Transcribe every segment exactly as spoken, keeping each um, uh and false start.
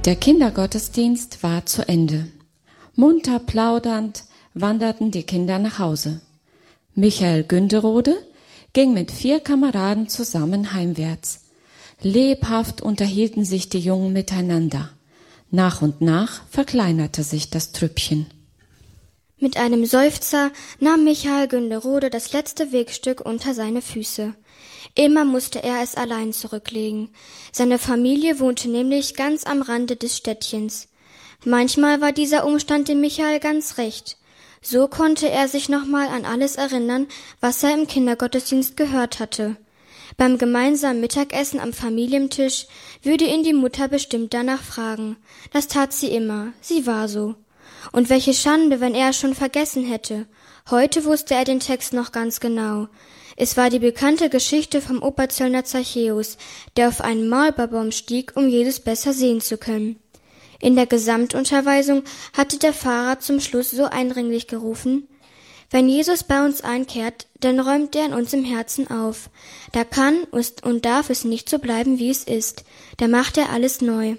Der Kindergottesdienst war zu Ende. Munter plaudernd wanderten die Kinder nach Hause. Michael Günderode ging mit vier Kameraden zusammen heimwärts. Lebhaft unterhielten sich die Jungen miteinander. Nach und nach verkleinerte sich das Trüppchen. Mit einem Seufzer nahm Michael Günderode das letzte Wegstück unter seine Füße. Immer musste er es allein zurücklegen. Seine Familie wohnte nämlich ganz am Rande des Städtchens. Manchmal war dieser Umstand dem Michael ganz recht. So konnte er sich nochmal an alles erinnern, was er im Kindergottesdienst gehört hatte. Beim gemeinsamen Mittagessen am Familientisch würde ihn die Mutter bestimmt danach fragen. Das tat sie immer, sie war so. Und welche Schande, wenn er es schon vergessen hätte. Heute wusste er den Text noch ganz genau. Es war die bekannte Geschichte vom Oberzöllner Zachäus, der auf einen Maulbeerbaum stieg, um Jesus besser sehen zu können. In der Gesamtunterweisung hatte der Pfarrer zum Schluss so eindringlich gerufen: Wenn Jesus bei uns einkehrt, dann räumt er in uns im Herzen auf. Da kann und darf es nicht so bleiben, wie es ist. Da macht er alles neu.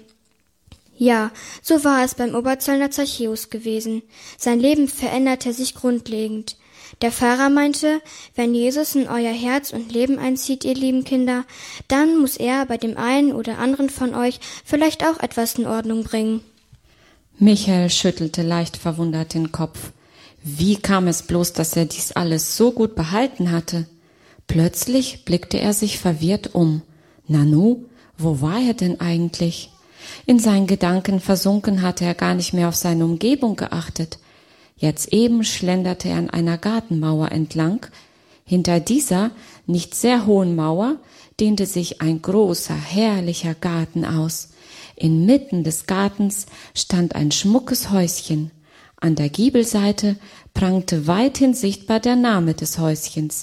Ja, so war es beim Oberzöllner Zachäus gewesen. Sein Leben veränderte sich grundlegend. Der Pfarrer meinte, wenn Jesus in euer Herz und Leben einzieht, ihr lieben Kinder, dann muss er bei dem einen oder anderen von euch vielleicht auch etwas in Ordnung bringen. Michael schüttelte leicht verwundert den Kopf. Wie kam es bloß, dass er dies alles so gut behalten hatte? Plötzlich blickte er sich verwirrt um. Nanu, wo war er denn eigentlich? In seinen Gedanken versunken hatte er gar nicht mehr auf seine Umgebung geachtet. Jetzt eben schlenderte er an einer Gartenmauer entlang. Hinter dieser, nicht sehr hohen Mauer, dehnte sich ein großer, herrlicher Garten aus. Inmitten des Gartens stand ein schmuckes Häuschen. An der Giebelseite prangte weithin sichtbar der Name des Häuschens: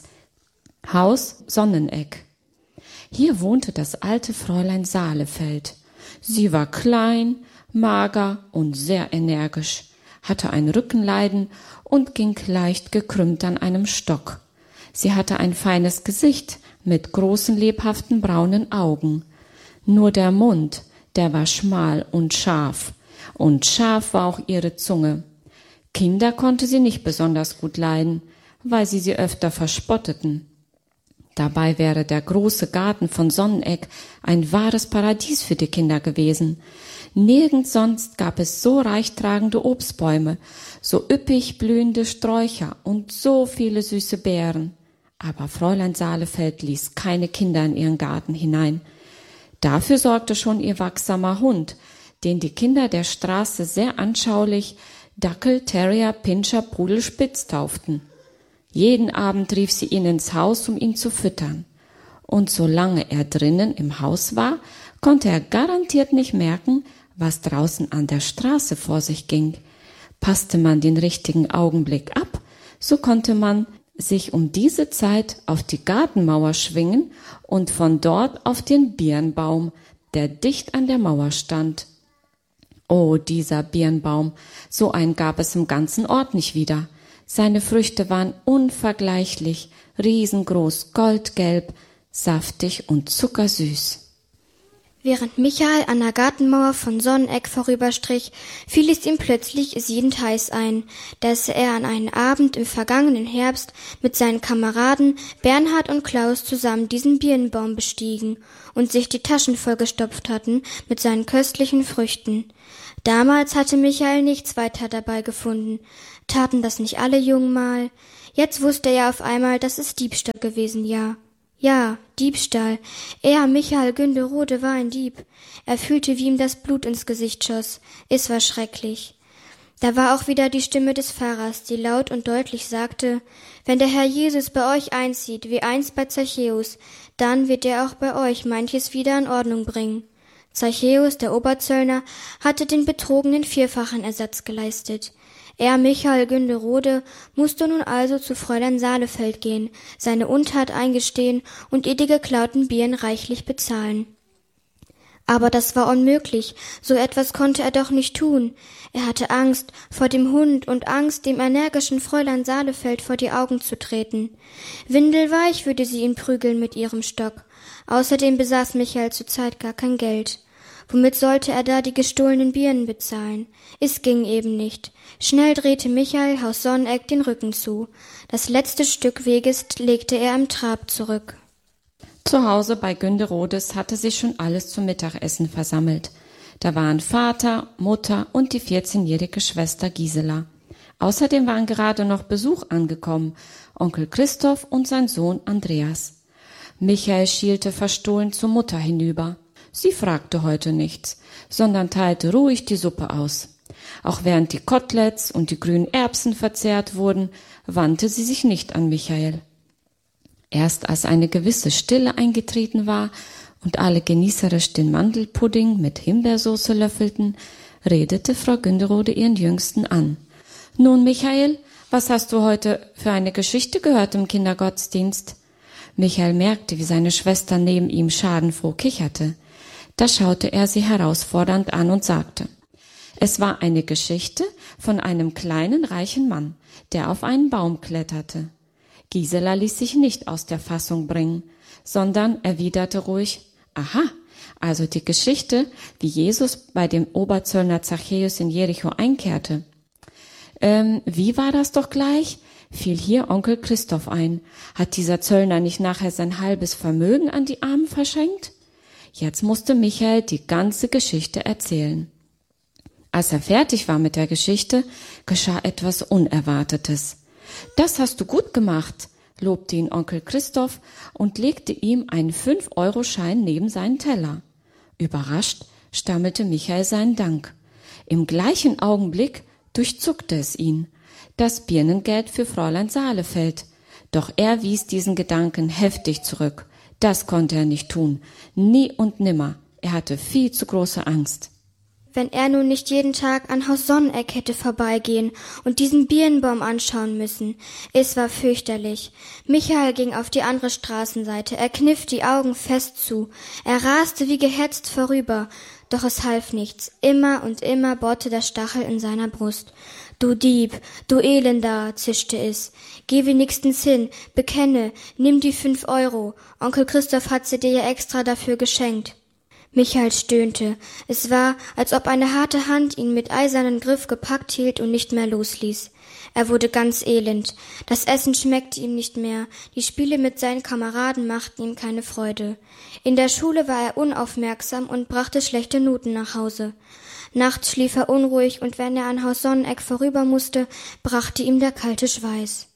Haus Sonneneck. Hier wohnte das alte Fräulein Salefeld. Sie war klein, mager und sehr energisch, hatte ein Rückenleiden und ging leicht gekrümmt an einem Stock. Sie hatte ein feines Gesicht mit großen, lebhaften braunen Augen. Nur der Mund, der war schmal und scharf, und scharf war auch ihre Zunge. Kinder konnte sie nicht besonders gut leiden, weil sie sie öfter verspotteten. Dabei wäre der große Garten von Sonneneck ein wahres Paradies für die Kinder gewesen. Nirgends sonst gab es so reichtragende Obstbäume, so üppig blühende Sträucher und so viele süße Beeren. Aber Fräulein Salefeld ließ keine Kinder in ihren Garten hinein. Dafür sorgte schon ihr wachsamer Hund, den die Kinder der Straße sehr anschaulich Dackel, Terrier, Pinscher, Pudel, Spitz tauften. Jeden Abend rief sie ihn ins Haus, um ihn zu füttern. Und solange er drinnen im Haus war, konnte er garantiert nicht merken, was draußen an der Straße vor sich ging. Passte man den richtigen Augenblick ab, so konnte man sich um diese Zeit auf die Gartenmauer schwingen und von dort auf den Birnbaum, der dicht an der Mauer stand. Oh, dieser Birnbaum, so einen gab es im ganzen Ort nicht wieder. Seine Früchte waren unvergleichlich, riesengroß, goldgelb, saftig und zuckersüß. Während Michael an der Gartenmauer von Sonneneck vorüberstrich, fiel es ihm plötzlich siedend heiß ein, dass er an einem Abend im vergangenen Herbst mit seinen Kameraden Bernhard und Klaus zusammen diesen Birnbaum bestiegen und sich die Taschen vollgestopft hatten mit seinen köstlichen Früchten. Damals hatte Michael nichts weiter dabei gefunden. Taten das nicht alle Jungen mal? Jetzt wusste er auf einmal, dass es Diebstahl gewesen, ja. Ja, Diebstahl. Er, Michael Günderode, war ein Dieb. Er fühlte, wie ihm das Blut ins Gesicht schoss. Es war schrecklich. Da war auch wieder die Stimme des Pfarrers, die laut und deutlich sagte: Wenn der Herr Jesus bei euch einzieht, wie einst bei Zachäus, dann wird er auch bei euch manches wieder in Ordnung bringen. Zachäus, der Oberzöllner, hatte den Betrogenen vierfachen Ersatz geleistet. Er, Michael Günderode, musste nun also zu Fräulein Salefeld gehen, seine Untat eingestehen und ihr die geklauten Birnen reichlich bezahlen. Aber das war unmöglich, so etwas konnte er doch nicht tun. Er hatte Angst vor dem Hund und Angst, dem energischen Fräulein Salefeld vor die Augen zu treten. Windelweich würde sie ihn prügeln mit ihrem Stock. Außerdem besaß Michael zurzeit gar kein Geld. Womit sollte er da die gestohlenen Birnen bezahlen? Es ging eben nicht. Schnell drehte Michael Haus Sonneneck den Rücken zu. Das letzte Stück Weges legte er im Trab zurück. Zu Hause bei Günderodes hatte sich schon alles zum Mittagessen versammelt. Da waren Vater, Mutter und die vierzehnjährige Schwester Gisela. Außerdem waren gerade noch Besuch angekommen, Onkel Christoph und sein Sohn Andreas. Michael schielte verstohlen zur Mutter hinüber. Sie fragte heute nichts, sondern teilte ruhig die Suppe aus. Auch während die Koteletts und die grünen Erbsen verzehrt wurden, wandte sie sich nicht an Michael. Erst als eine gewisse Stille eingetreten war und alle genießerisch den Mandelpudding mit Himbeersauce löffelten, redete Frau Günderode ihren Jüngsten an. »Nun, Michael, was hast du heute für eine Geschichte gehört im Kindergottesdienst?« Michael merkte, wie seine Schwester neben ihm schadenfroh kicherte. Da schaute er sie herausfordernd an und sagte, es war eine Geschichte von einem kleinen, reichen Mann, der auf einen Baum kletterte. Gisela ließ sich nicht aus der Fassung bringen, sondern erwiderte ruhig, aha, also die Geschichte, wie Jesus bei dem Oberzöllner Zachäus in Jericho einkehrte. Ähm, wie war das doch gleich? Fiel hier Onkel Christoph ein. Hat dieser Zöllner nicht nachher sein halbes Vermögen an die Armen verschenkt? Jetzt musste Michael die ganze Geschichte erzählen. Als er fertig war mit der Geschichte, geschah etwas Unerwartetes. »Das hast du gut gemacht«, lobte ihn Onkel Christoph und legte ihm einen fünf-Euro-Schein neben seinen Teller. Überrascht stammelte Michael seinen Dank. Im gleichen Augenblick durchzuckte es ihn. Das Birnengeld für Fräulein Saalefeld. Doch er wies diesen Gedanken heftig zurück. Das konnte er nicht tun. Nie und nimmer. Er hatte viel zu große Angst. Wenn er nun nicht jeden Tag an Haus Sonneneck hätte vorbeigehen und diesen Birnenbaum anschauen müssen. Es war fürchterlich. Michael ging auf die andere Straßenseite. Er kniff die Augen fest zu. Er raste wie gehetzt vorüber. Doch es half nichts. Immer und immer bohrte der Stachel in seiner Brust. »Du Dieb, du Elender«, zischte es. »Geh wenigstens hin, bekenne, nimm die fünf Euro. Onkel Christoph hat sie dir ja extra dafür geschenkt.« Michael stöhnte. Es war, als ob eine harte Hand ihn mit eisernem Griff gepackt hielt und nicht mehr losließ. Er wurde ganz elend. Das Essen schmeckte ihm nicht mehr. Die Spiele mit seinen Kameraden machten ihm keine Freude. In der Schule war er unaufmerksam und brachte schlechte Noten nach Hause. Nachts schlief er unruhig, und wenn er an Haus Sonneneck vorüber musste, brachte ihm der kalte Schweiß.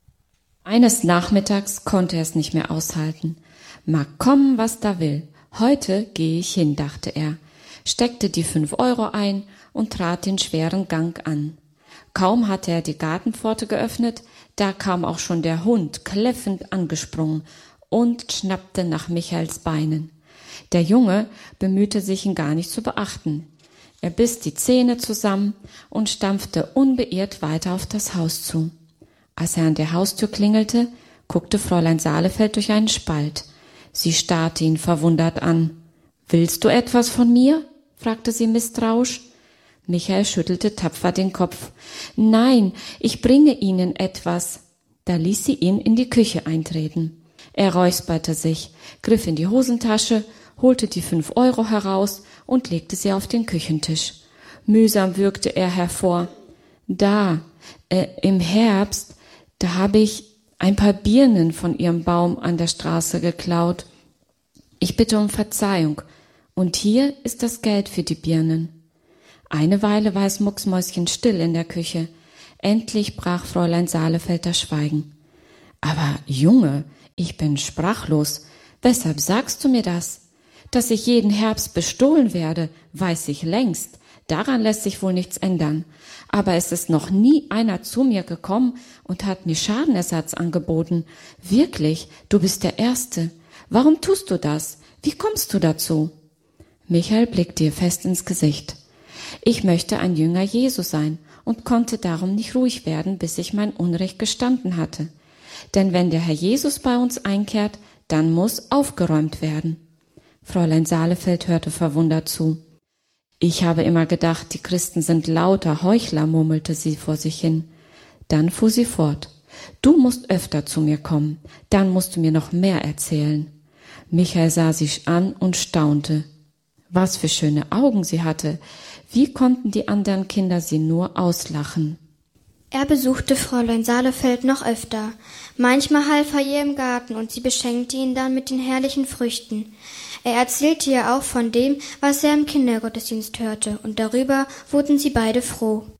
Eines Nachmittags konnte er es nicht mehr aushalten. Mag kommen, was da will. Heute gehe ich hin, dachte er, steckte die fünf Euro ein und trat den schweren Gang an. Kaum hatte er die Gartenpforte geöffnet, da kam auch schon der Hund kläffend angesprungen und schnappte nach Michaels Beinen. Der Junge bemühte sich, ihn gar nicht zu beachten. Er biss die Zähne zusammen und stampfte unbeirrt weiter auf das Haus zu. Als er an der Haustür klingelte, guckte Fräulein Saalefeld durch einen Spalt. Sie starrte ihn verwundert an. »Willst du etwas von mir?« fragte sie misstrauisch. Michael schüttelte tapfer den Kopf. »Nein, ich bringe Ihnen etwas.« Da ließ sie ihn in die Küche eintreten. Er räusperte sich, griff in die Hosentasche, holte die fünf Euro heraus und legte sie auf den Küchentisch. Mühsam würgte er hervor. »Da, äh, im Herbst, da habe ich ein paar Birnen von Ihrem Baum an der Straße geklaut. Ich bitte um Verzeihung. Und hier ist das Geld für die Birnen.« Eine Weile war es mucksmäuschenstill in der Küche. Endlich brach Fräulein Saalefeld das Schweigen. »Aber Junge, ich bin sprachlos. Weshalb sagst du mir das? Dass ich jeden Herbst bestohlen werde, weiß ich längst. Daran lässt sich wohl nichts ändern. Aber es ist noch nie einer zu mir gekommen und hat mir Schadenersatz angeboten. Wirklich, du bist der Erste. Warum tust du das? Wie kommst du dazu?« Michael blickte ihr fest ins Gesicht. »Ich möchte ein Jünger Jesu sein und konnte darum nicht ruhig werden, bis ich mein Unrecht gestanden hatte. Denn wenn der Herr Jesus bei uns einkehrt, dann muss aufgeräumt werden.« Fräulein Saalefeld hörte verwundert zu. »Ich habe immer gedacht, die Christen sind lauter Heuchler«, murmelte sie vor sich hin. Dann fuhr sie fort. »Du musst öfter zu mir kommen, dann musst du mir noch mehr erzählen.« Michael sah sie an und staunte. Was für schöne Augen sie hatte. Wie konnten die anderen Kinder sie nur auslachen? Er besuchte Fräulein Saalefeld noch öfter. Manchmal half er ihr im Garten und sie beschenkte ihn dann mit den herrlichen Früchten. Er erzählte ihr auch von dem, was er im Kindergottesdienst hörte, und darüber wurden sie beide froh.